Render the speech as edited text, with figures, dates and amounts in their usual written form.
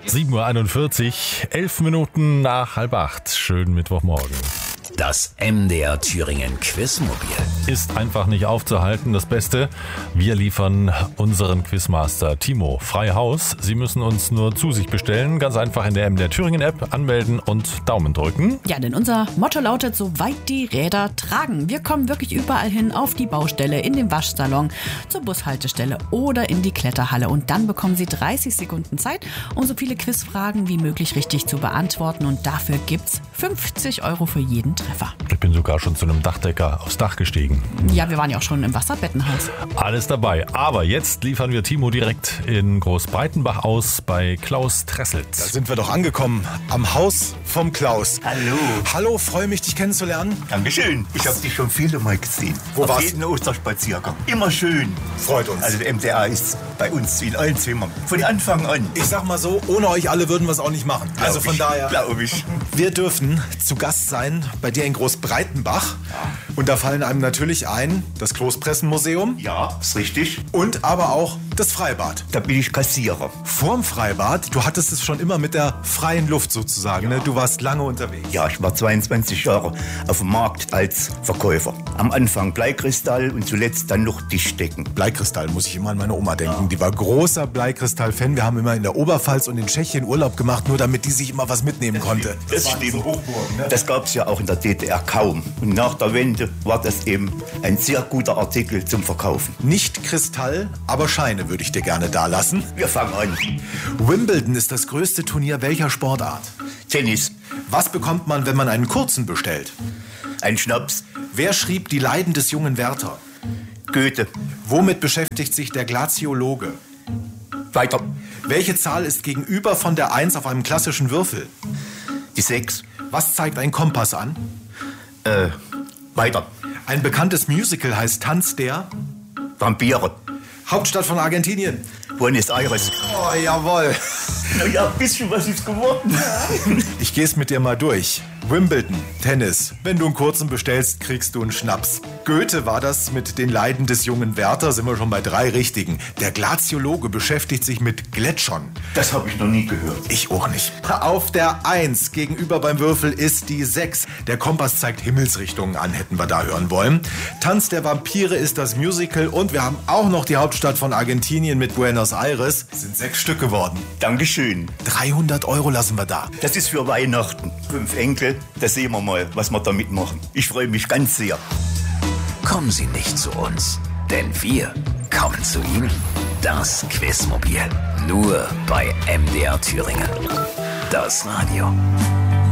7:41 Uhr, 11 Minuten nach 7:30. Schönen Mittwochmorgen. Das MDR Thüringen Quizmobil Ist einfach nicht aufzuhalten. Das Beste, wir liefern unseren Quizmaster Timo frei Haus. Sie müssen uns nur zu sich bestellen. Ganz einfach in der MDR Thüringen App anmelden und Daumen drücken. Ja, denn unser Motto lautet, soweit die Räder tragen. Wir kommen wirklich überall hin, auf die Baustelle, in den Waschsalon, zur Bushaltestelle oder in die Kletterhalle. Und dann bekommen Sie 30 Sekunden Zeit, um so viele Quizfragen wie möglich richtig zu beantworten. Und dafür gibt's 50 € für jeden Treffer. Ich bin sogar schon zu einem Dachdecker aufs Dach gestiegen. Ja, wir waren ja auch schon im Wasserbettenhaus. Alles dabei. Aber jetzt liefern wir Timo direkt in Großbreitenbach aus bei Klaus Tresselt. Da sind wir doch angekommen, am Haus vom Klaus. Hallo. Hallo, freue mich, dich kennenzulernen. Dankeschön. Ich habe dich schon viele Mal gesehen. Wo Auf warst jeden Osterspaziergang. Immer schön. Freut uns. Also der MDR ist bei uns in allen Zimmern. Von Anfang an. Ich sag mal so, ohne euch alle würden wir es auch nicht machen. Also von daher, Glaube ich. wir dürfen zu Gast sein bei dir in Großbreitenbach. Und da fallen einem natürlich ein, das Kloßpressenmuseum Ja, ist richtig. und aber auch das Freibad. Da bin ich Kassierer. Vorm Freibad, du hattest es schon immer mit der freien Luft sozusagen, ne? Du warst lange unterwegs. Ja, ich war 22 Jahre auf dem Markt als Verkäufer. Am Anfang Bleikristall und zuletzt dann noch Tischdecken. Bleikristall, muss ich immer an meine Oma denken. Die war großer Bleikristall-Fan. Wir haben immer in der Oberpfalz und in Tschechien Urlaub gemacht, nur damit die sich immer was mitnehmen konnte. Das waren stimmt. so Hochburgen, ne? Das gab es ja auch in der DDR kaum. Und nach der Wende war das eben ein sehr guter Artikel zum Verkaufen. Nicht Kristall, aber Scheine würde ich dir gerne da lassen. Wir fangen an. Wimbledon ist das größte Turnier welcher Sportart? Tennis, Was bekommt man, wenn man einen kurzen bestellt? ein Schnaps, Wer schrieb Die Leiden des jungen Werther? Goethe. Womit beschäftigt sich der Glaziologe? Weiter. Welche Zahl ist gegenüber von der 1 auf einem klassischen Würfel? Die 6. Was zeigt ein Kompass an? Weiter. Ein bekanntes Musical heißt Tanz der Vampire. Hauptstadt von Argentinien. Buenos Aires. Oh, jawohl. Na ja, ein bisschen was ist geworden. Ich geh's mit dir mal durch. Wimbledon, Tennis. Wenn du einen kurzen bestellst, kriegst du einen Schnaps. Goethe war das mit den Leiden des jungen Werther, sind wir schon bei 3 Richtigen. Der Glaziologe beschäftigt sich mit Gletschern. Das habe ich noch nie gehört. Ich auch nicht. Auf der 1 gegenüber beim Würfel ist die 6. Der Kompass zeigt Himmelsrichtungen an, hätten wir da hören wollen. Tanz der Vampire ist das Musical und wir haben auch noch die Hauptstadt von Argentinien mit Buenos Aires. Sind 6 Stück geworden. Dankeschön. 300 € lassen wir da. Das ist für Weihnachten. 5 Enkel, da sehen wir mal, was wir damit machen. Ich freue mich ganz sehr. Kommen Sie nicht zu uns, denn wir kommen zu Ihnen. Das Quizmobil, nur bei MDR Thüringen. Das Radio.